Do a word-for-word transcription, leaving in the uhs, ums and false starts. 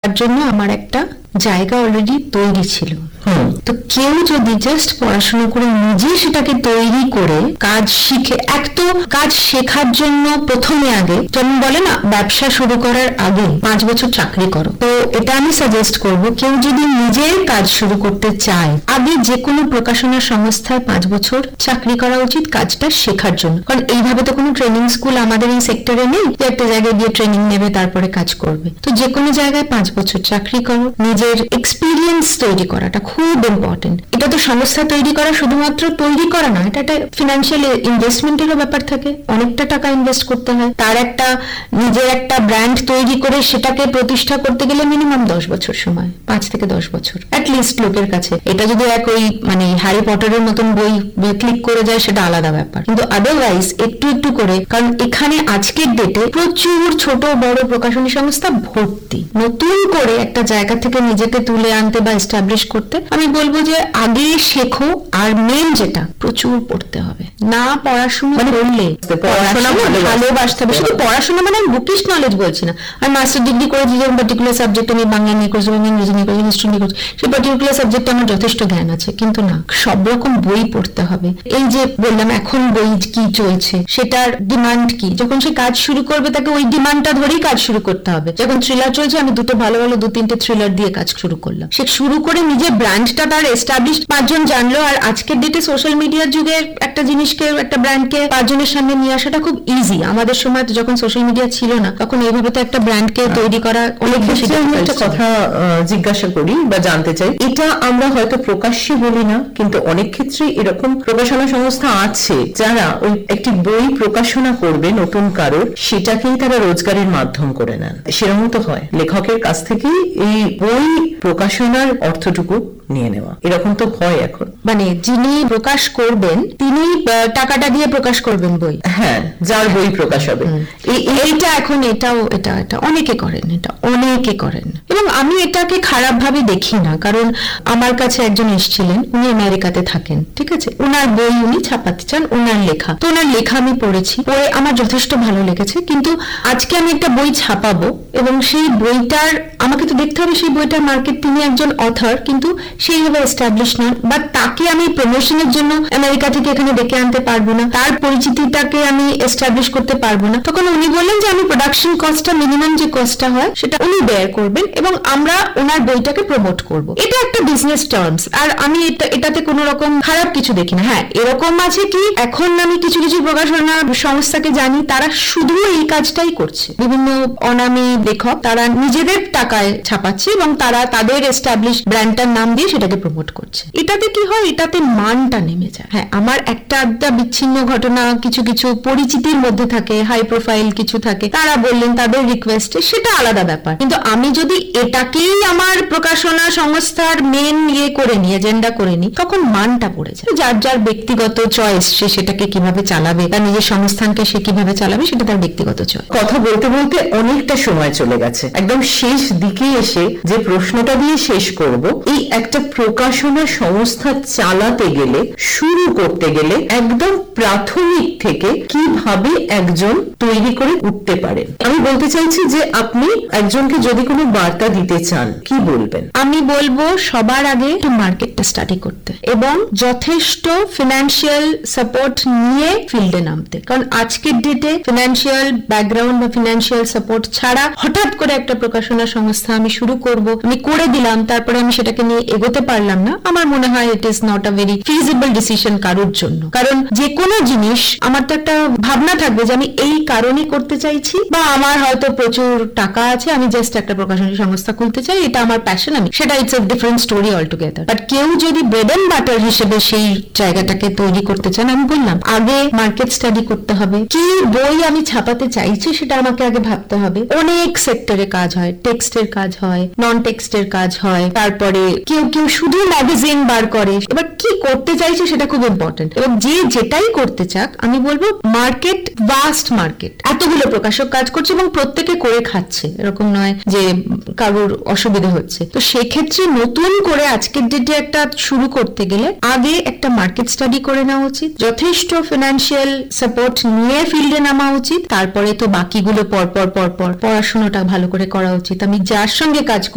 জন্য আমার একটা জায়গা অলরেডি তৈরি ছিল। তো কেউ যদি জাস্ট পড়াশোনা করে নিজে সেটাকে তৈরি করে কাজ শিখে, এক তো কাজ শেখার জন্য প্রথমে আগে যেমন বলে না ব্যবসা শুরু করার আগে পাঁচ বছর চাকরি করো, তো এটা আমি সাজেস্ট করব কেউ যদি নিজের কাজ শুরু করতে চায় আগে যে কোনো প্রকাশনা সংস্থায় পাঁচ বছর চাকরি করা উচিত কাজটা শেখার জন্য। কারণ এইভাবে তো কোনো ট্রেনিং স্কুল আমাদের এই সেক্টরে নেই যে একটা জায়গায় গিয়ে ট্রেনিং নেবে তারপরে কাজ করবে। তো যে কোনো জায়গায় পাঁচ বছর চাকরি করো, নিজের এক্সপিরিয়েন্স তৈরি করাটা খুব ইম্পর্টেন্ট। এটা তো সংস্থা তৈরি করা শুধুমাত্র তৈরি করা না, এটা একটা ফিনান্সিয়াল ইনভেস্টমেন্টেরও ব্যাপার থাকে, অনেকটা টাকা ইনভেস্ট করতে হয়। তার একটা নিজের একটা ব্র্যান্ড তৈরি করে সেটাকে প্রতিষ্ঠা করতে গেলে মিনিমাম দশ বছর সময়, পাঁচ থেকে দশ বছর অ্যাটলিস্ট লোকের কাছে। এটা যদি এক ওই মানে হ্যারি পটারের মতন বই ক্লিক করে যায় সেটা আলাদা ব্যাপার, কিন্তু আদারওয়াইজ একটু একটু করে, কারণ এখানে আজকের ডেটে প্রচুর ছোট বড় প্রকাশনী সংস্থা ভর্তি। নতুন করে একটা জায়গা থেকে নিজেকে তুলে আনতে বা এস্টাবলিশ করতে আমি বলবো যে আগে শেখো, আর মেন যেটা প্রচুর পড়তে হবে। না পড়াশোনা করলে পড়াশোনা ভালোবাসতে হবে, শুধু পড়াশোনা মানে বুকিশ নলেজ বলছি না। আমি মাস্টার ডিগ্রি করেছি যেমন পার্টিকুলার সাবজেক্ট, আমি বাংলা নিয়ে করেছি, আমি ইংরেজি নিয়ে করেছি, হিস্ট্রি নিয়ে করেছি, সেই পার্টিকুলার সাবজেক্টে আমার যথেষ্ট জ্ঞান আছে, কিন্তু না সব রকম বই পড়তে হবে। এই যে বললাম এখন বই কি চলছে, সেটার ডিমান্ড কি, যখন সে কাজ শুরু করবে তাকে ওই ডিমান্ডটা ধরেই কাজ শুরু করতে হবে। যখন থ্রিলার চলছে আমি দুটো ভালো ভালো দু তিনটে থ্রিলার দিয়ে কাজ শুরু করলাম, সে শুরু করে নিজের ব্র্যান্ডটা তার এস্টাবলিশ পাঁচজন জানলো। আর আজকের ডেটে সোশ্যাল মিডিয়ার যুগে একটা জিনিসকে একটা ব্র্যান্ডকে পাঁচজনের সামনে নিয়ে আসাটা খুব ইজি। আমাদের সময় যখন সোশ্যাল মিডিয়া ছিল না তখন এইভাবে তো একটা ব্র্যান্ডকে তৈরি করা অনেক বেশি। একটা কথা জিজ্ঞাসা করি বা জানতে চাই, এটা আমরা হয়তো প্রকাশ্যে বলি না, কিন্তু অনেক ক্ষেত্রে এরকম প্রকাশনা সংস্থা আছে যারা ওই একটি বই প্রকাশনা করবে নতুন কারোর, সেটাকেই তারা রোজগারের মাধ্যম করে নেন। সেরকম তো হয়, লেখকের কাছ থেকেই এই বই প্রকাশনার অর্থটুকু নিয়ে নেওয়া, এরকম তো হয় এখন। মানে যিনি প্রকাশ করবেন তিনি টাকাটা দিয়ে প্রকাশ করবেন বই, হ্যাঁ যার বই প্রকাশ হবে। এইটা এখন এটাও এটা এটা অনেকে করেন, এটা অনেকে করেন, এবং আমি এটাকে খারাপ ভাবে দেখি না। কারণ আমার কাছে একজন এসেছিলেন, উনি আমেরিকাতে থাকেন, ঠিক আছে, ওনার বই উনি ছাপাতে চান, ওনার লেখা, তো ওনার লেখা আমি পড়েছি, পড়ে আমার যথেষ্ট ভালো লেগেছে। কিন্তু আজকে আমি একটা বই ছাপাবো এবং সেই বইটার আমাকে তো দেখতে হবে সেই বইটার মার্কেট, তিনি একজন অথর কিন্তু সেইভাবে এস্টাবলিশ নন, বা তাকে আমি প্রমোশনের জন্য আমেরিকা থেকে এখানে ডেকে আনতে পারবো না, তার পরিচিতিটাকে আমি এস্টাবলিশ করতে পারবো না। তখন উনি বললেন যে আমি প্রোডাকশন কস্টটা মিনিমাম যে কস্টটা হয় সেটা উনি বেয়ার করবেন এবং আমরা ওনার বইটাকে প্রমোট করব। এটা একটা বিজনেস টার্মস, আর আমি এটা এটাতে কোনো রকম খারাপ কিছু দেখি না। হ্যাঁ এরকম আছে কি এখন আমি কিছু কিছু প্রকাশনা সংস্থাকে জানি তারা শুধু এই কাজটাই করছে, বিভিন্ন অনামী লেখক তারা নিজেদের টাকায় ছাপাচ্ছে এবং তারা তাদের এস্টাবলিশ ব্র্যান্ডটার নাম দিয়ে সেটাকে প্রমোট করছে। এটাতে কি হয়, এটাতে মানটা নেমে যায়। হ্যাঁ আমার একটা আধটা বিচ্ছিন্ন ঘটনা কিছু কিছু পরিচিতির মধ্যে থাকে, হাই প্রোফাইল কিছু থাকে, তারা বললেন তাদের রিকোয়েস্টে, সেটা আলাদা ব্যাপার। কিন্তু আমি যদি এটাকেই আমার প্রকাশনা সংস্থার মেন ইয়ে করে নিয়ে এজেন্ডা করে নিই তখন মানটা পড়ে যায়। যার যার ব্যক্তিগত চয়েস, সে সেটাকে কিভাবে চালাবে, তার নিজের সংস্থানকে সে কিভাবে চালাবে সেটা তার ব্যক্তিগত চয়েস। কথা বলতে বলতে অনেকটা সময় চলে গেছে, একদম শেষ দিকে এসে যে প্রশ্নটা দিয়ে শেষ করব, এই একটা প্রকাশনা সংস্থা চালাতে গেলে, শুরু করতে গেলে একদম প্রাথমিক থেকে কিভাবে একজন তৈরি করে উঠতে পারেন। আমি বলতে চাইছি যে আপনি একজনকে যদি কোনো বার্তা দিতে চান কি বলবেন? আমি বলবো সবার আগে মার্কেটটা স্টাডি করতে এবং যথেষ্ট ফিনান্সিয়াল সাপোর্ট নিয়ে ফিল্ডে নামতে। কারণ আজকের ডেটে ফিনান্সিয়াল ব্যাকগ্রাউন্ড বা ফিনান্সিয়াল সাপোর্ট ছাড়া হঠাৎ করে একটা প্রকাশনা সংস্থা আমি শুরু করব, আমি করে দিলাম, তারপরে আমি সেটাকে নিয়ে এগোতে পারলাম না, আমার মনে হয় it is not a very feasible decision কারোর জন্য। কারণ যে কোনো জিনিস আমার তো একটা ভাবনা থাকবে যে আমি এই কারণে করতে চাইছি, বা আমার হয়তো প্রচুর টাকা আছে, আমি জাস্ট একটা প্রকাশনী সংস্থা খুলতে চাই, এটা আমার প্যাশন, আমি সেটা it's a different story all together. But কেউ যদি ব্রেড এন্ড বাটার হিসেবে সেই জায়গাটাকে তৈরি করতে চান, আমি বললাম আগে মার্কেট স্টাডি করতে হবে, কি বই আমি ছাপাতে চাইছি সেটা আমাকে আগে ভাবতে হবে। অনেক সেক্টরে কাজ হয়, টেক্সটের কাজ হয়, নন টেক্সটের কাজ হয়, তারপরে কেউ কেউ শুধু ম্যাগাজিন বার করে। এবার কি করতে চাইছে সেটা খুব ইম্পর্টেন্ট, এবং যে যেটাই করতে চাক আমি বলবো মার্কেট ভাস্ট মার্কেট, এতগুলো প্রকাশক কাজ করছে এবং প্রত্যেকে করে খাচ্ছে, এরকম নয় যে কারোর অসুবিধা হচ্ছে। তো সেক্ষেত্রে নতুন করে আজকের ডেটে একটা শুরু করতে গেলে আগে একটা মার্কেট স্টাডি করে নেওয়া উচিত, যথেষ্ট ফিনান্সিয়াল সাপোর্ট নিয়ে ফিল্ডে নামা উচিত, তারপরে তো বাকিগুলো পরপর পরপর পড়াশোনাটা ভালো করে করা উচিত। আমি যার সঙ্গে কাজ